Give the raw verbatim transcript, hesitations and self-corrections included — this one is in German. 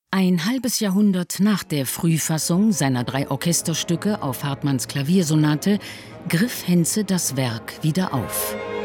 Ein halbes Jahrhundert nach der Frühfassung seiner drei Orchesterstücke auf Hartmanns Klaviersonate griff Henze das Werk wieder auf.